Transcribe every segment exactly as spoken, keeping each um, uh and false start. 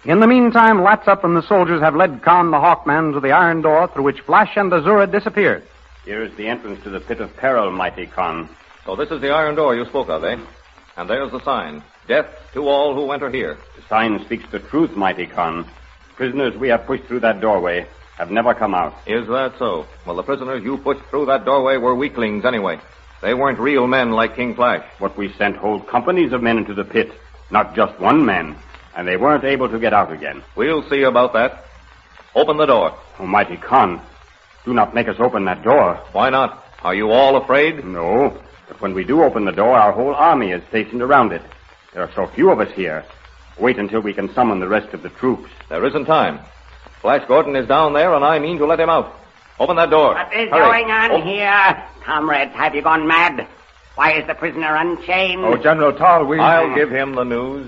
In the meantime, Latsup and the soldiers have led Khan the Hawkman to the iron door through which Flash and Azura disappeared. Here is the entrance to the pit of peril, mighty Khan. So this is the iron door you spoke of, eh? And there's the sign. Death to all who enter here. The sign speaks the truth, mighty Khan. Prisoners we have pushed through that doorway have never come out. Is that so? Well, the prisoners you pushed through that doorway were weaklings anyway. They weren't real men like King Flash. What we sent whole companies of men into the pit, not just one man. And they weren't able to get out again. We'll see about that. Open the door. Oh, mighty Khan, do not make us open that door. Why not? Are you all afraid? No, but when we do open the door, our whole army is stationed around it. There are so few of us here. Wait until we can summon the rest of the troops. There isn't time. Flash Gordon is down there, and I mean to let him out. Open that door. What is Hurry. going on oh. here? Comrades, have you gone mad? Why is the prisoner unchained? Oh, General Tal, we... I'll give him the news.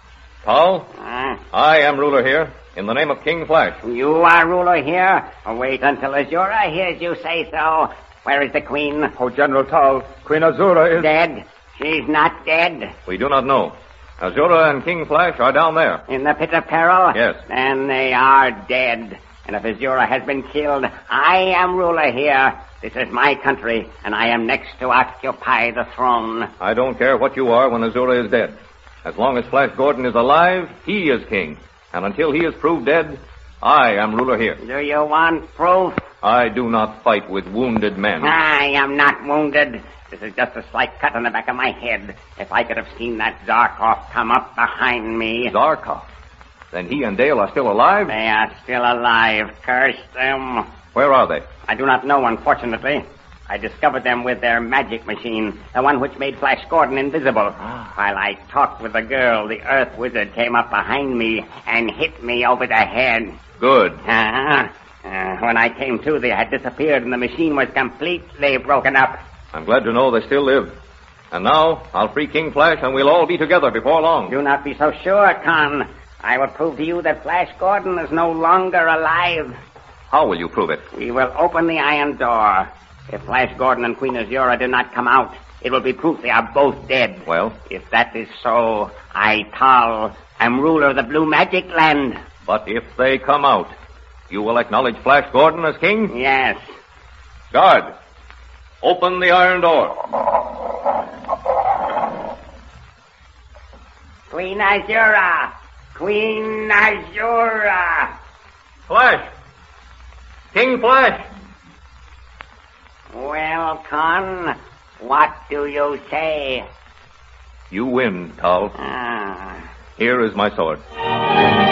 Tal, Uh, I am ruler here, in the name of King Flash. you are ruler here? Wait until Azura hears you say so. Where is the queen? Oh, General Tal, Queen Azura is... Dead. She's not dead. We do not know. Azura and King Flash are down there. In the pit of peril? Yes. Then they are dead. And if Azura has been killed, I am ruler here. This is my country, and I am next to occupy the throne. I don't care what you are when Azura is dead. As long as Flash Gordon is alive, he is king. And until he is proved dead, I am ruler here. Do you want proof? I do not fight with wounded men. I am not wounded. This is just a slight cut on the back of my head. If I could have seen that Zarkov come up behind me. Zarkov? Then he and Dale are still alive? They are still alive. Curse them. Where are they? I do not know, unfortunately. I discovered them with their magic machine, the one which made Flash Gordon invisible. Ah. While I talked with the girl, the Earth Wizard came up behind me and hit me over the head. Good. Uh-huh. Uh, when I came to, they had disappeared and the machine was completely broken up. I'm glad to know they still live. And now, I'll free King Flash and we'll all be together before long. Do not be so sure, Khan. I will prove to you that Flash Gordon is no longer alive. How will you prove it? We will open the iron door. If Flash Gordon and Queen Azura do not come out, it will be proof they are both dead. Well? If that is so, I, Tal, am ruler of the Blue Magic Land. But if they come out, you will acknowledge Flash Gordon as king? Yes. Guard, open the iron door. Queen Azura! Queen Azura! Flash! King Flash! Well, Khan, what do you say? You win, Tal. Ah. Here is my sword.